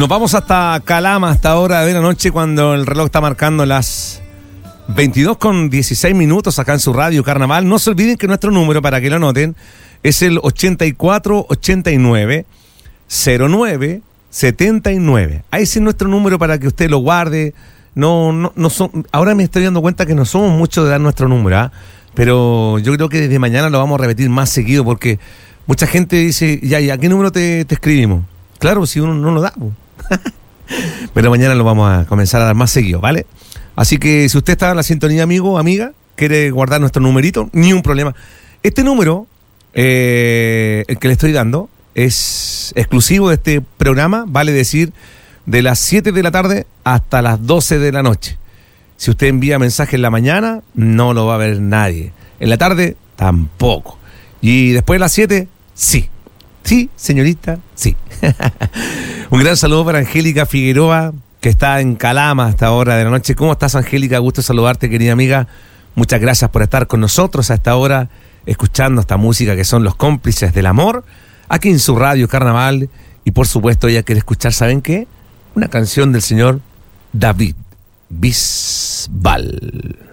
Nos vamos hasta Calama, hasta ahora de la noche, cuando el reloj está marcando las 22:16 acá en su radio Carnaval. No se olviden que nuestro número, para que lo anoten, es el 8489-0979. Ahí es nuestro número para que usted lo guarde. No ahora me estoy dando cuenta que no somos muchos de dar nuestro número, ¿ah? Pero yo creo que desde mañana lo vamos a repetir más seguido, porque mucha gente dice, ya, ¿qué número te escribimos? Claro, si uno no lo da. Pero mañana lo vamos a comenzar a dar más seguido, ¿vale? Así que si usted está en la sintonía, amigo, amiga, quiere guardar nuestro numerito, ni un problema. Este número, el que le estoy dando, es exclusivo de este programa, vale decir, de las 7 de la tarde hasta las 12 de la noche. Si usted envía mensaje en la mañana, no lo va a ver nadie. En la tarde, tampoco. Y después de las 7, sí. Sí, señorita, sí. Un gran saludo para Angélica Figueroa, que está en Calama hasta ahora de la noche. ¿Cómo estás, Angélica? Gusto saludarte, querida amiga. Muchas gracias por estar con nosotros a esta hora, escuchando esta música que son los cómplices del amor, aquí en su radio Carnaval. Y por supuesto, ella quiere escuchar, ¿saben qué? Una canción del señor David Bisbal.